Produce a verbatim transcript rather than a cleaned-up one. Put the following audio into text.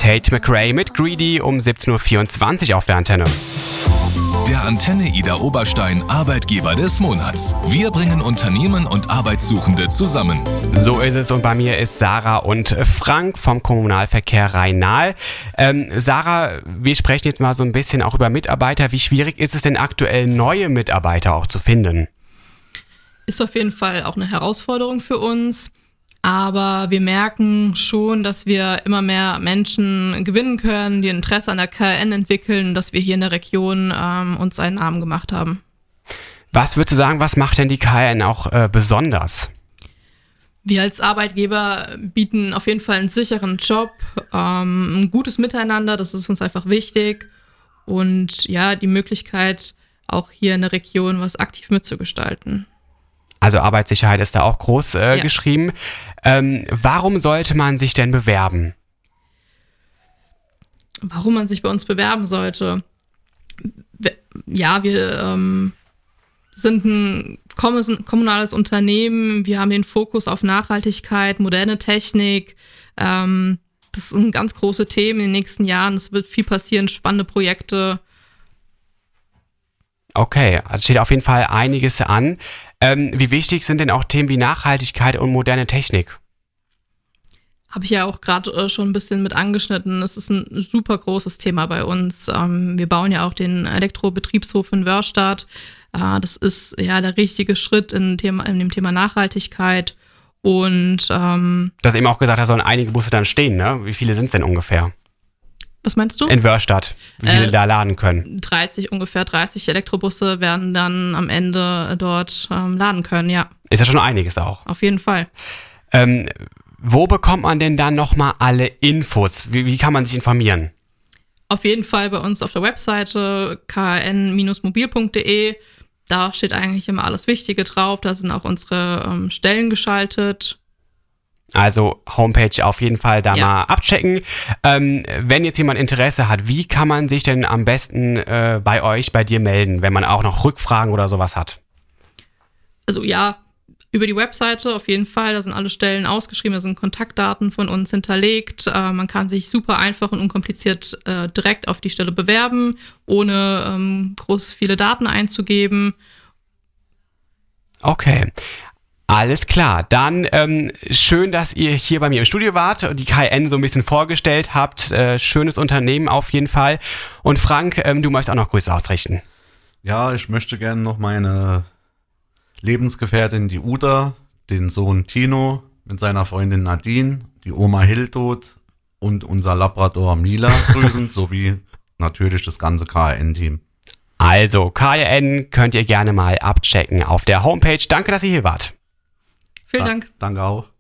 Tate McRae mit Greedy um siebzehn Uhr vierundzwanzig auf der Antenne. Der Antenne Idar Oberstein Arbeitgeber des Monats. Wir bringen Unternehmen und Arbeitssuchende zusammen. So ist es und bei mir ist Sarah und Frank vom Kommunalverkehr Rhein-Nahe. Ähm, Sarah, wir sprechen jetzt mal so ein bisschen auch über Mitarbeiter. Wie schwierig ist es denn aktuell, neue Mitarbeiter auch zu finden? Ist auf jeden Fall auch eine Herausforderung für uns. Aber wir merken schon, dass wir immer mehr Menschen gewinnen können, die Interesse an der K R N entwickeln, dass wir hier in der Region ähm, uns einen Namen gemacht haben. Was würdest du sagen, was macht denn die K R N auch äh, besonders? Wir als Arbeitgeber bieten auf jeden Fall einen sicheren Job, ähm, ein gutes Miteinander, das ist uns einfach wichtig. Und ja, die Möglichkeit, auch hier in der Region was aktiv mitzugestalten. Also Arbeitssicherheit ist da auch groß äh, ja. geschrieben. Ähm, warum sollte man sich denn bewerben? Warum man sich bei uns bewerben sollte? Ja, wir ähm, sind ein kommunales Unternehmen. Wir haben den Fokus auf Nachhaltigkeit, moderne Technik. Ähm, das sind ganz große Themen in den nächsten Jahren. Es wird viel passieren, spannende Projekte. Okay, also steht auf jeden Fall einiges an. Ähm, wie wichtig sind denn auch Themen wie Nachhaltigkeit und moderne Technik? Habe ich ja auch gerade äh, schon ein bisschen mit angeschnitten. Es ist ein super großes Thema bei uns. Ähm, wir bauen ja auch den Elektrobetriebshof in Wörrstadt. Äh, das ist ja der richtige Schritt in, Thema, in dem Thema Nachhaltigkeit. Und ähm, du hast eben auch gesagt, da sollen einige Busse dann stehen, ne? Wie viele sind es denn ungefähr? Was meinst du? In Wörrstadt, wie viele äh, da laden können? dreißig, ungefähr dreißig Elektrobusse werden dann am Ende dort ähm, laden können, ja. Ist ja schon einiges auch. Auf jeden Fall. Ähm, wo bekommt man denn dann nochmal alle Infos? Wie, wie kann man sich informieren? Auf jeden Fall bei uns auf der Webseite k n Bindestrich mobil punkt de. Da steht eigentlich immer alles Wichtige drauf. Da sind auch unsere ähm, Stellen geschaltet. Also Homepage auf jeden Fall da ja. mal abchecken. Ähm, wenn jetzt jemand Interesse hat, wie kann man sich denn am besten äh, bei euch, bei dir melden, wenn man auch noch Rückfragen oder sowas hat? Also ja, über die Webseite auf jeden Fall. Da sind alle Stellen ausgeschrieben, da sind Kontaktdaten von uns hinterlegt. Äh, man kann sich super einfach und unkompliziert äh, direkt auf die Stelle bewerben, ohne ähm, groß viele Daten einzugeben. Okay. Alles klar, dann ähm, schön, dass ihr hier bei mir im Studio wart und die K R N so ein bisschen vorgestellt habt. Äh, schönes Unternehmen auf jeden Fall. Und Frank, ähm, du möchtest auch noch Grüße ausrichten. Ja, ich möchte gerne noch meine Lebensgefährtin, die Uda, den Sohn Tino mit seiner Freundin Nadine, die Oma Hildot und unser Labrador Mila grüßen, sowie natürlich das ganze K R N-Team. Also, K R N könnt ihr gerne mal abchecken auf der Homepage. Danke, dass ihr hier wart. Vielen Dank. Danke auch.